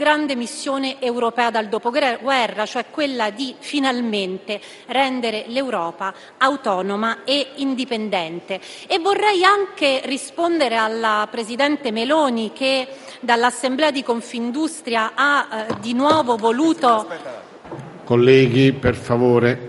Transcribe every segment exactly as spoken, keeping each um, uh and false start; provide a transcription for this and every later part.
grande missione europea dal dopoguerra, cioè quella di finalmente rendere l'Europa autonoma e indipendente. E vorrei anche rispondere alla Presidente Meloni, che dall'Assemblea di Confindustria ha eh, di nuovo voluto... Colleghi, per favore.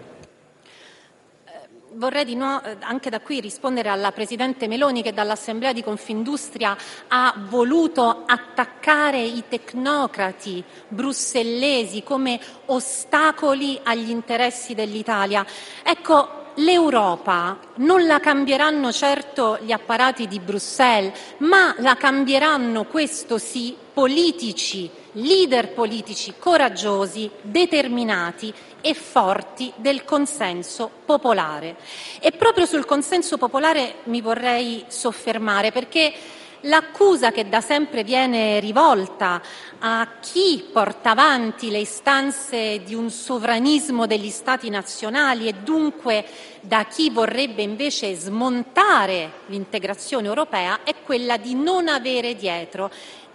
Vorrei di nuovo anche da qui rispondere alla Presidente Meloni, che dall'Assemblea di Confindustria ha voluto attaccare i tecnocrati brussellesi come ostacoli agli interessi dell'Italia. Ecco, l'Europa non la cambieranno certo gli apparati di Bruxelles, ma la cambieranno, questo sì, politici, leader politici coraggiosi, determinati e forti del consenso popolare. E proprio sul consenso popolare mi vorrei soffermare, perché l'accusa che da sempre viene rivolta a chi porta avanti le istanze di un sovranismo degli Stati nazionali e dunque da chi vorrebbe invece smontare l'integrazione europea è quella di non avere dietro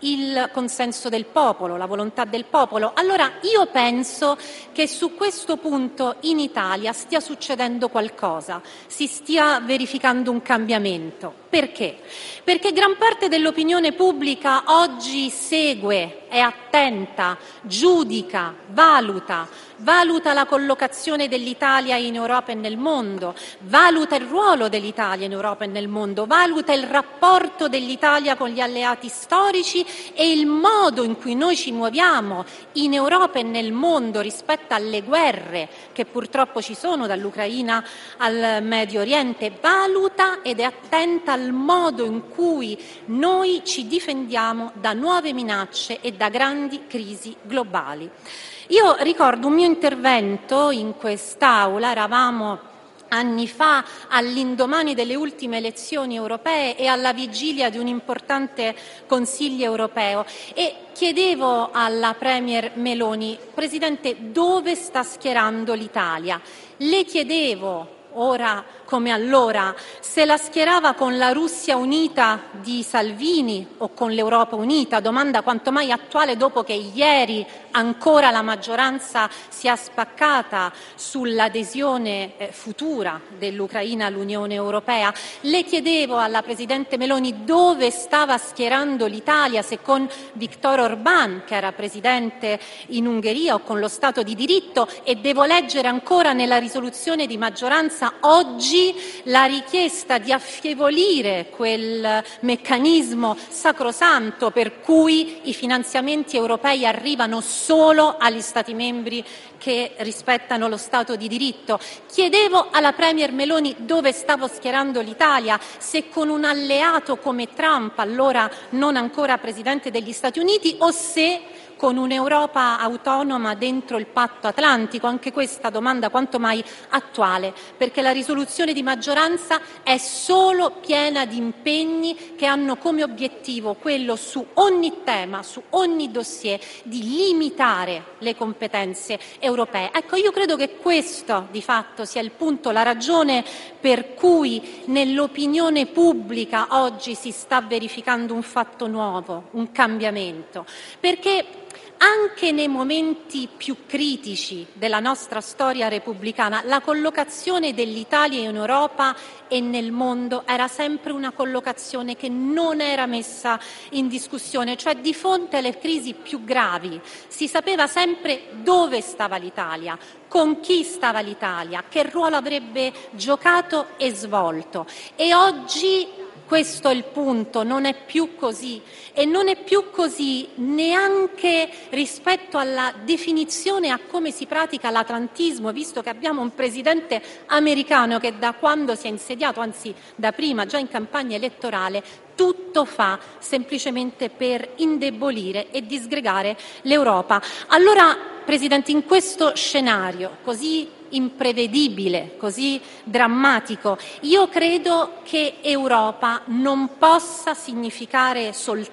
il consenso del popolo, la volontà del popolo. Allora io penso che su questo punto in Italia stia succedendo qualcosa, si stia verificando un cambiamento. Perché? Perché gran parte dell'opinione pubblica oggi segue, è attenta, giudica, valuta, valuta la collocazione dell'Italia in Europa e nel mondo, valuta il ruolo dell'Italia in Europa e nel mondo, valuta il rapporto dell'Italia con gli alleati storici e il modo in cui noi ci muoviamo in Europa e nel mondo rispetto alle guerre che purtroppo ci sono, dall'Ucraina al Medio Oriente, valuta ed è attenta al modo in cui noi ci difendiamo da nuove minacce e da grandi crisi globali. Io ricordo un mio intervento in quest'Aula, eravamo anni fa, all'indomani delle ultime elezioni europee e alla vigilia di un importante Consiglio europeo, e chiedevo alla Premier Meloni: Presidente, dove sta schierando l'Italia? Le chiedevo, ora come allora, se la schierava con la Russia unita di Salvini o con l'Europa unita, domanda quanto mai attuale dopo che ieri ancora la maggioranza si è spaccata sull'adesione eh, futura dell'Ucraina all'Unione Europea. Le chiedevo alla Presidente Meloni dove stava schierando l'Italia, se con Viktor Orbán, che era Presidente in Ungheria, o con lo Stato di diritto, e devo leggere ancora nella risoluzione di maggioranza oggi la richiesta di affievolire quel meccanismo sacrosanto per cui i finanziamenti europei arrivano solo agli Stati membri che rispettano lo Stato di diritto. Chiedevo alla Premier Meloni dove stavo schierando l'Italia, se con un alleato come Trump, allora non ancora Presidente degli Stati Uniti, o se con un'Europa autonoma dentro il patto atlantico. Anche questa domanda quanto mai attuale, perché la risoluzione di maggioranza è solo piena di impegni che hanno come obiettivo quello, su ogni tema, su ogni dossier, di limitare le competenze europee. Ecco, io credo che questo di fatto sia il punto, la ragione per cui nell'opinione pubblica oggi si sta verificando un fatto nuovo, un cambiamento, perché anche nei momenti più critici della nostra storia repubblicana la collocazione dell'Italia in Europa e nel mondo era sempre una collocazione che non era messa in discussione, cioè di fronte alle crisi più gravi si sapeva sempre dove stava l'Italia, con chi stava l'Italia, che ruolo avrebbe giocato e svolto. E oggi questo è il punto, non è più così, e non è più così neanche rispetto alla definizione, a come si pratica l'atlantismo, visto che abbiamo un presidente americano che da quando si è insediato, anzi da prima, già in campagna elettorale, tutto fa semplicemente per indebolire e disgregare l'Europa. Allora, Presidente, in questo scenario così imprevedibile, così drammatico, io credo che Europa non possa significare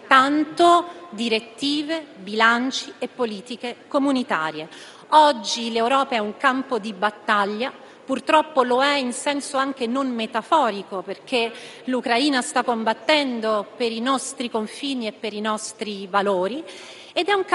soltanto direttive, bilanci e politiche comunitarie. Oggi l'Europa è un campo di battaglia. Purtroppo lo è in senso anche non metaforico, perché l'Ucraina sta combattendo per i nostri confini e per i nostri valori, ed è un